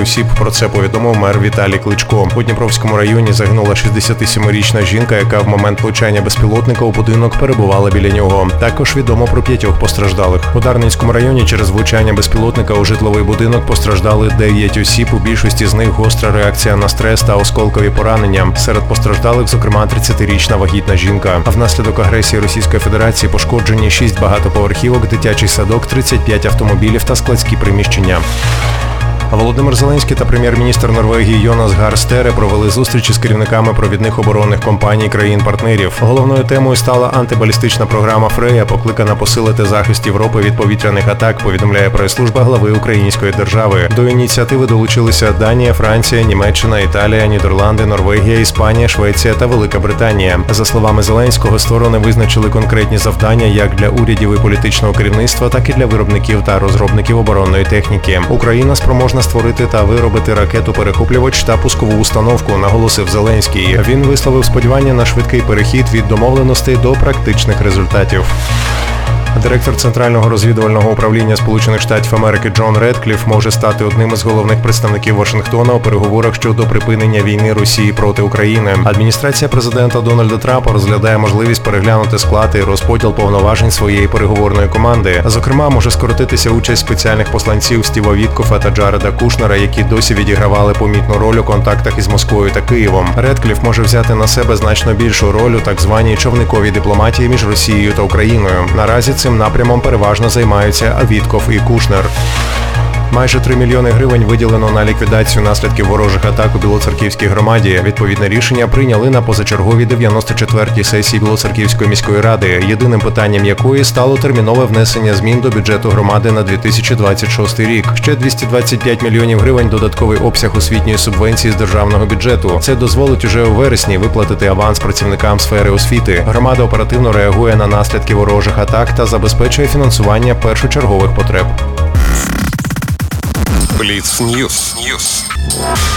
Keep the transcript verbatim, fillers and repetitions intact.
осіб. Про це повідомив мер Віталій Кличко. У Дніпровському районі загинула шістдесятисемирічна жінка, яка в момент влучання безпілотника у будинок перебувала біля нього. Також відомо про п'ятьох постраждалих. У Дарницькому районі через влучання безпілотника у житловий будинок постраждали дев'ять осіб. У більшості з них гостра реакція на стрес та осколкові поранення. Серед постраждалих, зокрема, тридцятирічна вагітна жінка. А внаслідок агресії Російської Федерації пошкоджені шість багатоповерхівок, дитячий садок, тридцять п'ять автомобілів та складські приміщення. Володимир Зеленський та прем'єр-міністр Норвегії Йонас Гар Стере провели зустрічі з керівниками провідних оборонних компаній країн-партнерів. Головною темою стала антибалістична програма «Фрея», покликана посилити захист Європи від повітряних атак, повідомляє прес-служба глави української держави. До ініціативи долучилися Данія, Франція, Німеччина, Італія, Нідерланди, Норвегія, Іспанія, Швеція та Велика Британія. За словами Зеленського, сторони визначили конкретні завдання як для урядів і політичного керівництва, так і для виробників та розробників оборонної техніки. Україна спроможна створити та виробити ракету-перехоплювач та пускову установку, наголосив Зеленський. Він висловив сподівання на швидкий перехід від домовленостей до практичних результатів. Директор Центрального розвідувального управління Сполучених Штатів Америки Джон Редкліф може стати одним із головних представників Вашингтона у переговорах щодо припинення війни Росії проти України. Адміністрація президента Дональда Трампа розглядає можливість переглянути склад і розподіл повноважень своєї переговорної команди. Зокрема, може скоротитися участь спеціальних посланців Стіва Віткофа та Джареда Кушнера, які досі відігравали помітну роль у контактах із Москвою та Києвом. Редкліф може взяти на себе значно більшу роль у так званій човниковій дипломатії між Росією та Україною. Наразі цим напрямом переважно займаються Віткоф і Кушнер. Майже три мільйони гривень виділено на ліквідацію наслідків ворожих атак у Білоцерківській громаді. Відповідне рішення прийняли на позачерговій дев'яносто четвертій сесії Білоцерківської міської ради, єдиним питанням якої стало термінове внесення змін до бюджету громади на дві тисячі двадцять шостий рік. Ще двісті двадцять п'ять мільйонів гривень додатковий обсяг освітньої субвенції з державного бюджету. Це дозволить уже у вересні виплатити аванс працівникам сфери освіти. Громада оперативно реагує на наслідки ворожих атак та забезпечує фінансування першочергових потреб. Бліц Ньюс.